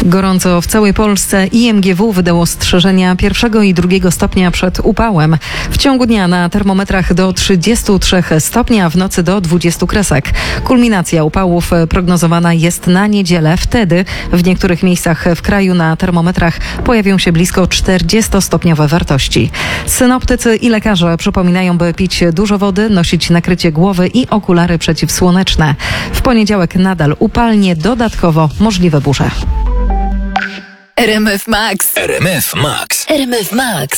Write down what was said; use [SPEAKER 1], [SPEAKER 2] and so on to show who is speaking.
[SPEAKER 1] Gorąco w całej Polsce. IMGW wydało ostrzeżenia 1. i 2. stopnia przed upałem. W ciągu dnia na termometrach do 33 stopni, a w nocy do 20 kresek. Kulminacja upałów prognozowana jest na niedzielę. Wtedy w niektórych miejscach w kraju na termometrach pojawią się blisko 40-stopniowe wartości. Synoptycy i lekarze przypominają, by pić dużo wody, nosić nakrycie głowy i okulary przeciwsłoneczne. W poniedziałek nadal upalnie, dodatkowo możliwe burze.
[SPEAKER 2] RMF Max.
[SPEAKER 3] RMF Max.
[SPEAKER 2] RMF Max.